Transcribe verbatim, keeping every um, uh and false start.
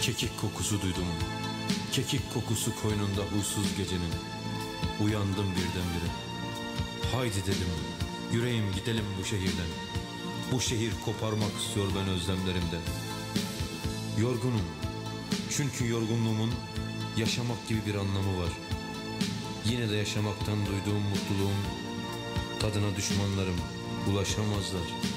Kekik kokusu duydum. Kekik kokusu koynunda huysuz gecenin. Uyandım birdenbire. Haydi dedim, yüreğim gidelim bu şehirden. Bu şehir koparmak istiyor ben özlemlerimden. Yorgunum, çünkü yorgunluğumun yaşamak gibi bir anlamı var. Yine de yaşamaktan duyduğum mutluluğun tadına düşmanlarım ulaşamazlar.